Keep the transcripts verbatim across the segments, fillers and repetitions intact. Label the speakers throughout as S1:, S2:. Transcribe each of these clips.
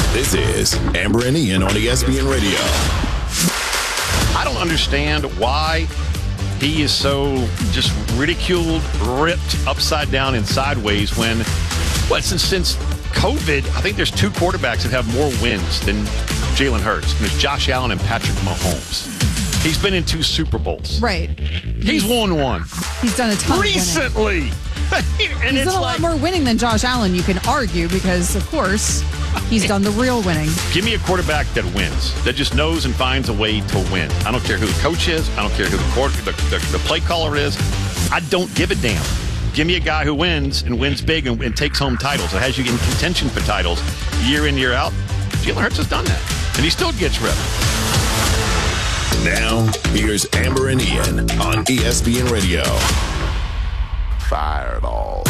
S1: This is Amber and Ian on E S P N Radio.
S2: I don't understand why he is so just ridiculed, ripped upside down and sideways when, what, since, since COVID, I think there's two quarterbacks that have more wins than Jalen Hurts. And there's Josh Allen and Patrick Mahomes. He's been in two Super Bowls.
S3: Right.
S2: He's, he's won one.
S3: He's done a ton
S2: recently.
S3: Of
S2: and
S3: he's
S2: it's
S3: done a
S2: like,
S3: lot more winning than Josh Allen, you can argue, because, of course, he's done the real winning.
S2: Give me a quarterback that wins, that just knows and finds a way to win. I don't care who the coach is. I don't care who the, court, the, the, the play caller is. I don't give a damn. Give me a guy who wins and wins big and, and takes home titles. It has you in contention for titles year in, year out. Jalen Hurts has done that, and he still gets ripped.
S1: Now, here's Amber and Ian on E S P N Radio. Fireball.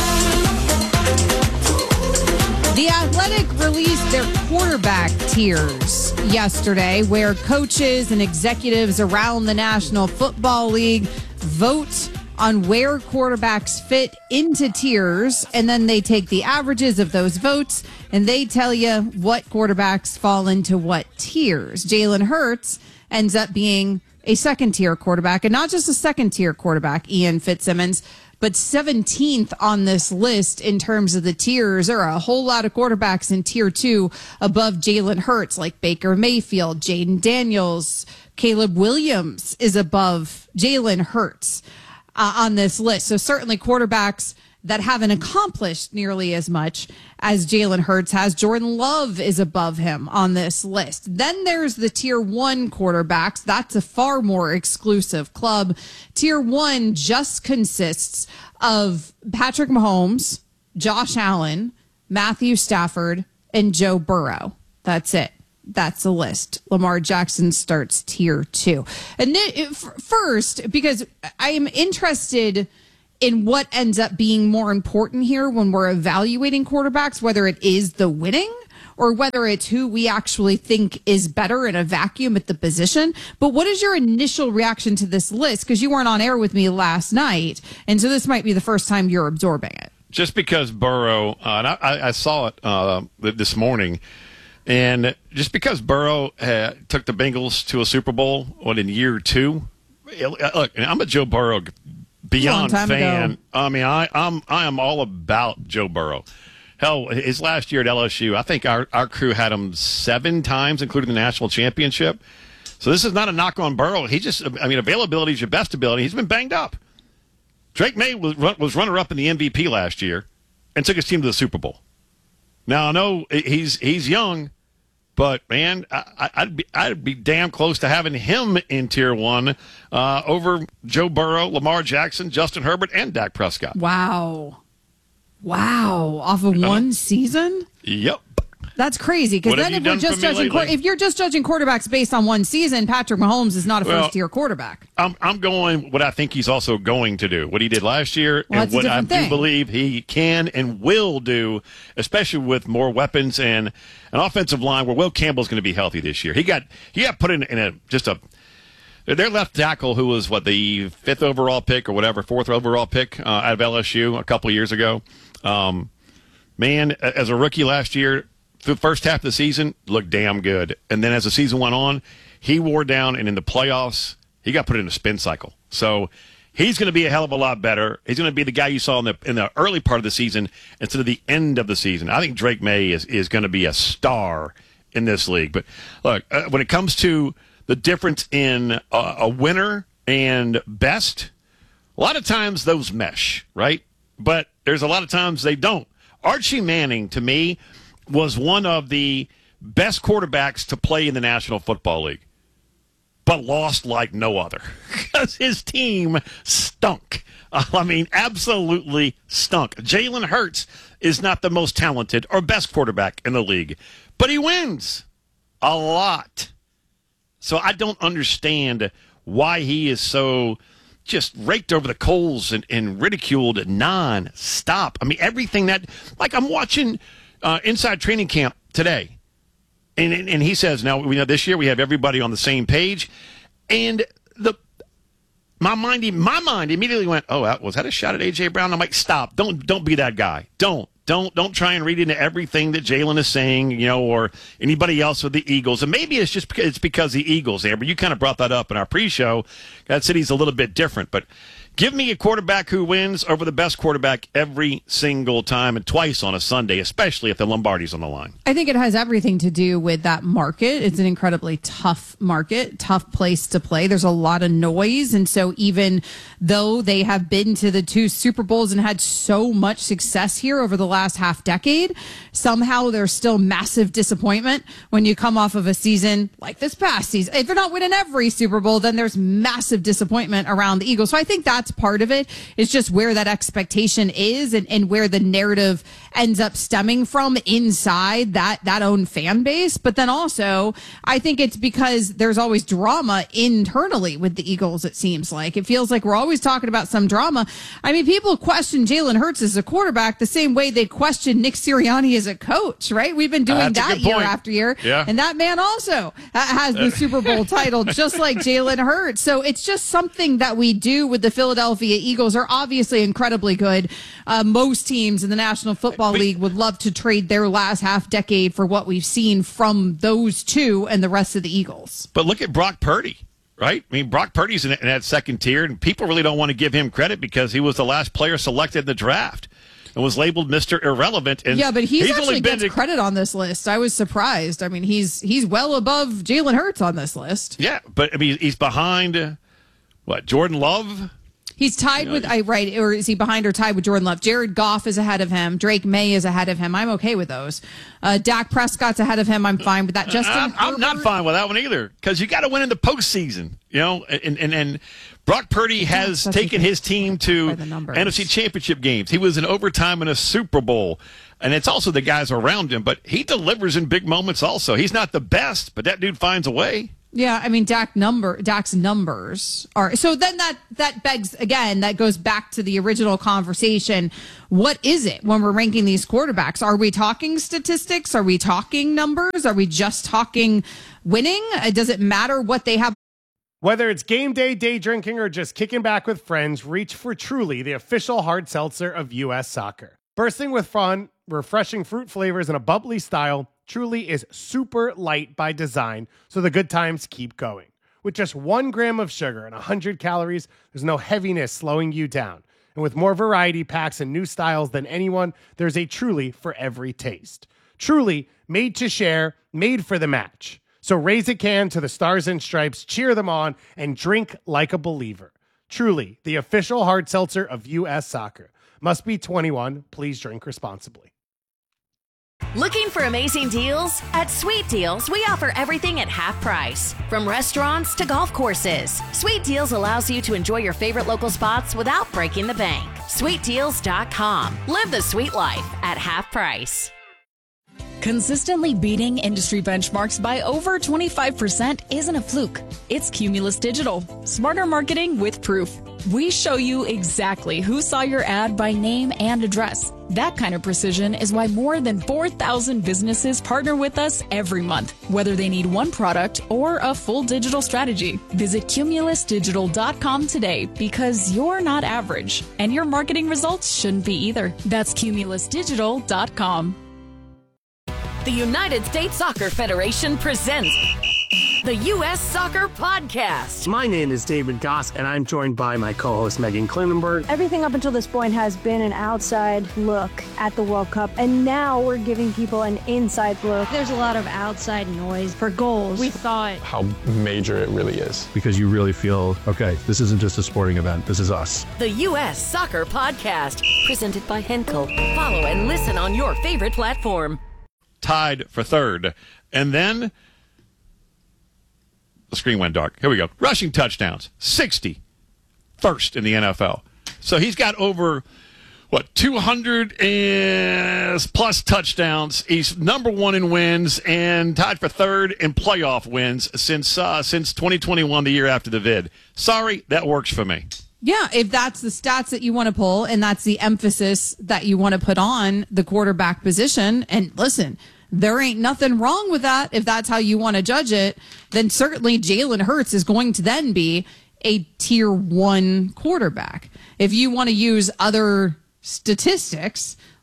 S3: The Athletic released their quarterback tiers yesterday, where coaches and executives around the National Football League vote on where quarterbacks fit into tiers, and then they take the averages of those votes, and they tell you what quarterbacks fall into what tiers. Jalen Hurts ends up being a second-tier quarterback, and not just a second-tier quarterback, Ian Fitzsimmons, but seventeenth on this list in terms of the tiers. There are a whole lot of quarterbacks in tier two above Jalen Hurts, like Baker Mayfield, Jaden Daniels, Caleb Williams is above Jalen Hurts uh, on this list. So certainly quarterbacks that haven't accomplished nearly as much as Jalen Hurts has. Jordan Love is above him on this list. Then there's the tier one quarterbacks. That's a far more exclusive club. Tier one just consists of Patrick Mahomes, Josh Allen, Matthew Stafford, and Joe Burrow. That's it. That's the list. Lamar Jackson starts tier two. And it, first, because I am interested in what ends up being more important here when we're evaluating quarterbacks, whether it is the winning or whether it's who we actually think is better in a vacuum at the position. But what is your initial reaction to this list? Because you weren't on air with me last night, and so this might be the first time you're absorbing it.
S2: Just because Burrow, uh, and I, I saw it uh, this morning, and just because Burrow uh, took the Bengals to a Super Bowl, what, in year two? Look, I'm a Joe Burrow beyond fan.
S3: Ago.
S2: I mean, I, I'm I am all about Joe Burrow. Hell, his last year at L S U, I think our, our crew had him seven times, including the national championship. So this is not a knock on Burrow. He just, I mean, availability is your best ability. He's been banged up. Drake May was, was runner-up in the M V P last year and took his team to the Super Bowl. Now, I know he's he's young, but, man, I, I'd be I'd be damn close to having him in tier one uh, over Joe Burrow, Lamar Jackson, Justin Herbert, and Dak Prescott.
S3: Wow. Wow. Off of one uh, season?
S2: Yep.
S3: That's crazy. Because then if we're just judging, if you're just judging quarterbacks based on one season, Patrick Mahomes is not a
S2: well,
S3: first-tier quarterback.
S2: I'm I'm going what I think he's also going to do, what he did last year,
S3: well,
S2: and what I
S3: thing.
S2: do believe he can and will do, especially with more weapons and an offensive line where Will Campbell's going to be healthy this year. He got he got put in, in a just a their left tackle, who was what the fifth overall pick or whatever, fourth overall pick uh, out of L S U a couple of years ago. Um, man, as a rookie last year, the first half of the season looked damn good. And then as the season went on, he wore down, and in the playoffs, he got put in a spin cycle. So he's going to be a hell of a lot better. He's going to be the guy you saw in the in the early part of the season instead of the end of the season. I think Drake May is, is going to be a star in this league. But look, uh, when it comes to the difference in uh, a winner and best, a lot of times those mesh, right? But there's a lot of times they don't. Archie Manning, to me, was one of the best quarterbacks to play in the National Football League, but lost like no other because his team stunk. I mean, absolutely stunk. Jalen Hurts is not the most talented or best quarterback in the league, but he wins a lot. So I don't understand why he is so just raked over the coals and, and ridiculed non-stop. I mean, everything that, like I'm watching Uh, inside training camp today, and, and and he says, now we know this year we have everybody on the same page, and the my mind my mind immediately went, oh, was that a shot at A J Brown? I'm like, stop, don't don't be that guy, don't Don't don't try and read into everything that Jalen is saying, you know, or anybody else with the Eagles. And maybe it's just because it's because the Eagles, Amber. You kind of brought that up in our pre-show. That city's a little bit different, but give me a quarterback who wins over the best quarterback every single time and twice on a Sunday, especially if the Lombardi's on the line.
S3: I think it has everything to do with that market. It's an incredibly tough market, tough place to play. There's a lot of noise. And so even though they have been to the two Super Bowls and had so much success here over the last half decade, somehow there's still massive disappointment when you come off of a season like this past season. If you're not winning every Super Bowl, then there's massive disappointment around the Eagles. So I think that's part of it. It's just where that expectation is and, and where the narrative ends up stemming from inside that, that own fan base. But then also, I think it's because there's always drama internally with the Eagles, it seems like. It feels like we're always talking about some drama. I mean, people question Jalen Hurts as a quarterback the same way they question Nick Sirianni as a coach, right? We've been doing
S2: uh,
S3: that year after year.
S2: Yeah.
S3: And that man also has the Super Bowl title, just like Jalen Hurts. So it's just something that we do with the Philadelphia Eagles. Are obviously incredibly good. Uh, most teams in the National Football League would love to trade their last half decade for what we've seen from those two and the rest of the Eagles.
S2: But look at Brock Purdy, right? I mean, Brock Purdy's in, in that second tier, and people really don't want to give him credit because he was the last player selected in the draft and was labeled Mister Irrelevant. And
S3: yeah, but he's,
S2: he's
S3: actually
S2: only been
S3: gets
S2: to,
S3: credit on this list. I was surprised. I mean, he's he's well above Jalen Hurts on this list.
S2: Yeah, but I mean, he's behind, uh, what, Jordan Love?
S3: He's tied
S2: you know,
S3: with, I right, or is he behind or tied with Jordan Love? Jared Goff is ahead of him. Drake May is ahead of him. I'm okay with those. Uh, Dak Prescott's ahead of him. I'm fine with that. Justin
S2: I'm, I'm not fine with that one either because you got to win in the postseason, you know, and and, and Brock Purdy has taken his team to N F C Championship games. He was in overtime in a Super Bowl, and it's also the guys around him, but he delivers in big moments also. He's not the best, but that dude finds a way.
S3: Yeah, I mean, Dak number Dak's numbers are so. Then that that begs again. That goes back to the original conversation. What is it when we're ranking these quarterbacks? Are we talking statistics? Are we talking numbers? Are we just talking winning? Uh, Does it matter what they have?
S4: Whether it's game day, day drinking, or just kicking back with friends, reach for Truly, the official hard seltzer of U S Soccer. Bursting with fun, refreshing fruit flavors, and a bubbly style, Truly is super light by design, so the good times keep going. With just one gram of sugar and one hundred calories, there's no heaviness slowing you down. And with more variety packs and new styles than anyone, there's a Truly for every taste. Truly, made to share, made for the match. So raise a can to the Stars and Stripes, cheer them on, and drink like a believer. Truly, the official hard seltzer of U S Soccer. Must be twenty-one. Please drink responsibly.
S5: Looking for amazing deals? At Sweet Deals, we offer everything at half price. From restaurants to golf courses, Sweet Deals allows you to enjoy your favorite local spots without breaking the bank. sweet deals dot com. Live the sweet life at half price.
S6: Consistently beating industry benchmarks by over twenty-five percent isn't a fluke. It's Cumulus Digital. Smarter marketing with proof. We show you exactly who saw your ad by name and address. That kind of precision is why more than four thousand businesses partner with us every month, whether they need one product or a full digital strategy. Visit cumulus digital dot com today because you're not average, and your marketing results shouldn't be either. That's cumulus digital dot com.
S5: The United States Soccer Federation presents the U S Soccer Podcast.
S7: My name is David Goss, and I'm joined by my co-host Megan Klinenberg.
S8: Everything up until this point has been an outside look at the World Cup, and now we're giving people an inside look.
S9: There's a lot of outside noise for goals. We thought
S10: how major it really is.
S11: Because you really feel, okay, this isn't just a sporting event, this is us.
S5: The U S Soccer Podcast, presented by Henkel. Follow and listen on your favorite platform.
S2: Tied for third. And then the screen went dark. Here we go. Rushing touchdowns. sixty. First in the N F L. So he's got over, what, two hundred plus touchdowns. He's number one in wins and tied for third in playoff wins since uh, since twenty twenty-one, the year after the vid. Sorry, that works for me.
S3: Yeah, if that's the stats that you want to pull and that's the emphasis that you want to put on the quarterback position, and listen, there ain't nothing wrong with that. If that's how you want to judge it, then certainly Jalen Hurts is going to then be a tier one quarterback. If you want to use other statistics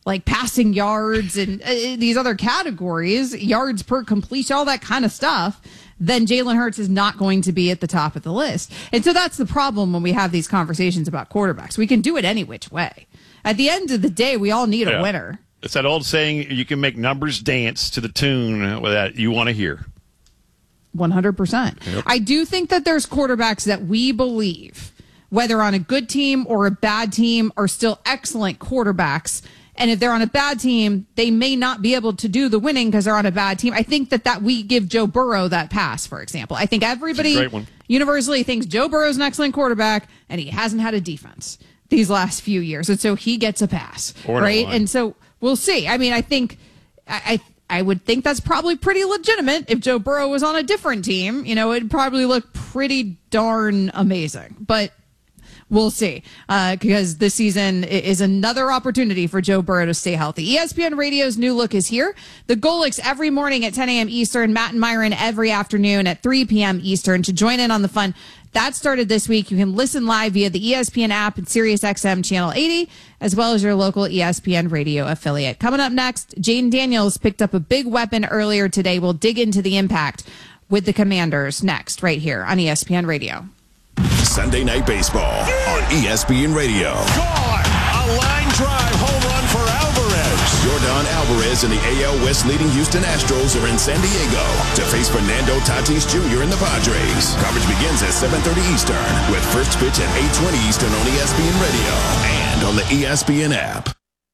S3: like passing yards and uh, these other categories, yards per completion, all that kind of stuff, then Jalen Hurts is not going to be at the top of the list. And so that's the problem when we have these conversations about quarterbacks. We can do it any which way. At the end of the day, we all need
S2: yeah.
S3: a winner.
S2: It's that old saying, you can make numbers dance to the tune that you want to hear.
S3: one hundred percent. Yep. I do think that there's quarterbacks that we believe, whether on a good team or a bad team, are still excellent quarterbacks. And if they're on a bad team, they may not be able to do the winning because they're on a bad team. I think that, that we give Joe Burrow that pass, for example. I think everybody universally thinks Joe Burrow's an excellent quarterback, and he hasn't had a defense these last few years. And so he gets a pass, or right? And so we'll see. I mean, I think I, I I would think that's probably pretty legitimate. If Joe Burrow was on a different team, you know, it'd probably look pretty darn amazing. But we'll see, uh, because this season is another opportunity for Joe Burrow to stay healthy. E S P N Radio's new look is here. The Golics every morning at ten a.m. Eastern, Matt and Myron every afternoon at three p.m. Eastern. To join in on the fun, that started this week. You can listen live via the E S P N app and Sirius X M Channel eighty, as well as your local E S P N Radio affiliate. Coming up next, Jaden Daniels picked up a big weapon earlier today. We'll dig into the impact with the Commanders next, right here on E S P N Radio.
S1: Sunday Night Baseball on E S P N Radio.
S12: Gone! A line drive home run for Alvarez.
S1: Yordan Alvarez and the A L West leading Houston Astros are in San Diego to face Fernando Tatis Junior and the Padres. Coverage begins at seven thirty Eastern with first pitch at eight twenty Eastern on E S P N Radio and on the E S P N app.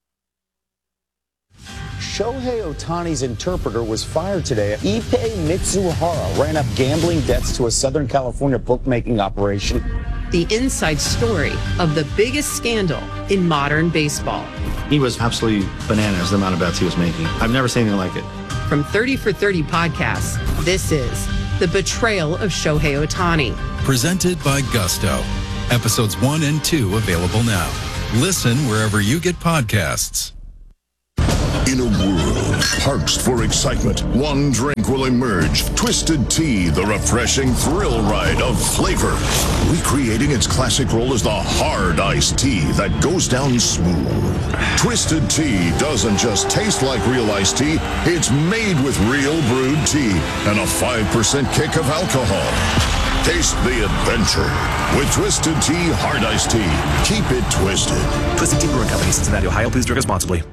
S13: Shohei Ohtani's interpreter was fired today. Ippei Mitsuhara ran up gambling debts to a Southern California bookmaking operation.
S14: The inside story of the biggest scandal in modern baseball.
S15: He was absolutely bananas, the amount of bets he was making. I've never seen anything like it.
S14: From thirty for thirty podcasts, this is The Betrayal of Shohei Ohtani.
S16: Presented by Gusto. Episodes one and two available now. Listen wherever you get podcasts.
S1: In a world parched for excitement, one drink will emerge. Twisted Tea, the refreshing thrill ride of flavor. Recreating its classic role as the hard iced tea that goes down smooth. Twisted Tea doesn't just taste like real iced tea, it's made with real brewed tea and a five percent kick of alcohol. Taste the adventure with Twisted Tea Hard Iced Tea. Keep it twisted.
S17: Twisted Tea Brewing Company, Cincinnati, Ohio. Please drink responsibly.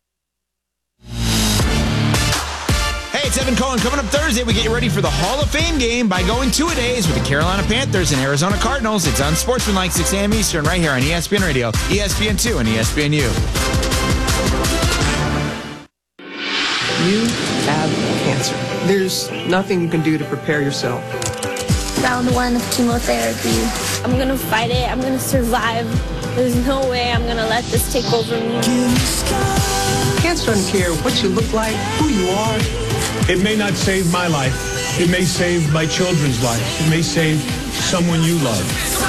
S18: It's Evan Cohen. Coming up Thursday, we get you ready for the Hall of Fame game by going two-a-days with the Carolina Panthers and Arizona Cardinals. It's on Sportsmanlike, six a.m. Eastern, right here on E S P N Radio, E S P N two, and E S P N U.
S19: You have cancer. There's nothing you can do to prepare yourself.
S20: Round one of chemotherapy. I'm going to fight it. I'm going to survive. There's no way I'm going to let this take over me.
S19: Cancer doesn't care what you look like, who you are.
S21: It may not save my life. It may save my children's lives. It may save someone you love.